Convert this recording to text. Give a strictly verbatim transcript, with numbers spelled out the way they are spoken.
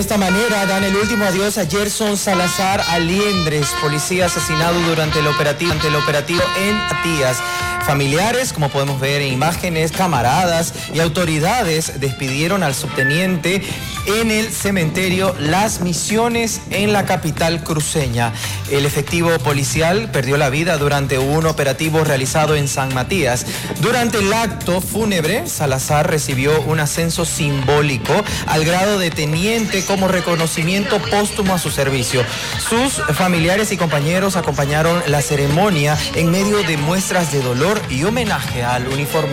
esta manera dan el último adiós a Gerson Salazar Aliendres, policía asesinado durante el operativo, ante el operativo en Matías. Familiares, como podemos ver en imágenes, camaradas y autoridades despidieron al subteniente en el cementerio Las Misiones en la capital cruceña. El efectivo policial perdió la vida durante un operativo realizado en San Matías. Durante el acto fúnebre, Salazar recibió un ascenso simbólico al grado de teniente como reconocimiento póstumo a su servicio. Sus familiares y compañeros acompañaron la ceremonia en medio de muestras de dolor y homenaje al uniformado.